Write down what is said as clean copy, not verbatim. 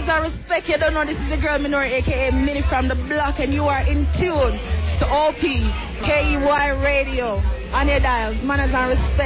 manners and respect. You don't know this is the girl Minori, aka Minnie from the block, and you are in tune to OP KEY Radio on your dials. Manners and respect.